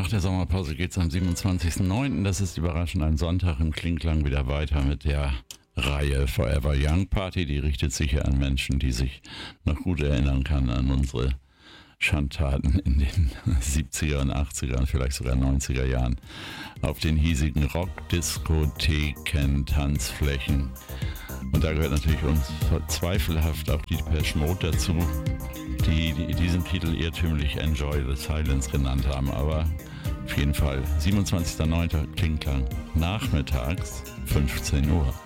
Nach der Sommerpause geht es am 27.09., das ist überraschend ein Sonntag im Klingklang, wieder weiter mit der Reihe Forever Young Party. Die richtet sich ja an Menschen, die sich noch gut erinnern kann an unsere Schandtaten in den 70er und 80er und vielleicht sogar 90er Jahren auf den hiesigen Rockdiskotheken, Tanzflächen. Und da gehört natürlich uns zweifelhaft auch die Depeche Mode dazu, die diesen Titel irrtümlich Enjoy the Silence genannt haben. Aber auf jeden Fall 27.09. Klingklang nachmittags 15 Uhr.